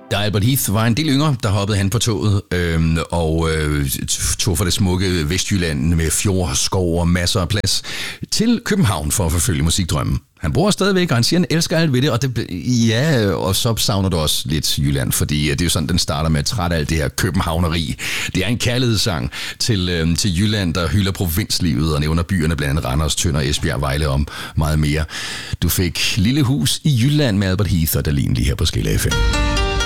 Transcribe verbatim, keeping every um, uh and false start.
Da Albert Heath var en del yngre, der hoppede han på toget øh, og øh, tog fra det smukke Vestjylland med fjord, skov og masser af plads til København for at forfølge musikdrømmen. Han bor stadigvæk, og han siger, han elsker alt ved det, og det, ja, og så savner du også lidt Jylland, fordi det er jo sådan, den starter med at trætte alt det her københavneri. Det er en kærlighedssang til, øh, til Jylland, der hylder provinslivet og nævner byerne blandt andet Randers, Tønder, Esbjerg, Vejle om meget mere. Du fik Lille Hus i Jylland med Albert Heath og Dahlin lige her på Skala F M.